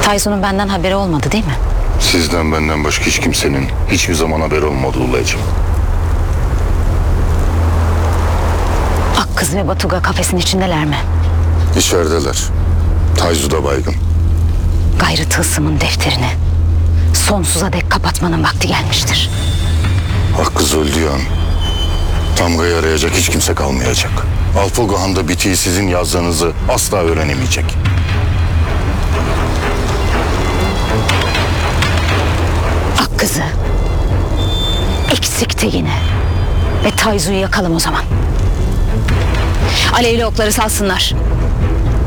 Tayzu'nun benden haberi olmadı değil mi? Sizden benden başka hiç kimsenin hiçbir zaman haberi olmadı Ulay'cığım. Akkız ve Batuga kafesin içindeler mi? İçerideler. Tayzu da baygın. Gayrı tılsımın defterini sonsuza dek kapatmanın vakti gelmiştir. Hakkız öldüğü an Tamga'yı arayacak hiç kimse kalmayacak. Alpagohan'da bitiği sizin yazdığınızı asla öğrenemeyecek. Akkız'ı, eksikti yine. Ve Tayzu'yu yakalım o zaman. Alevli okları salsınlar.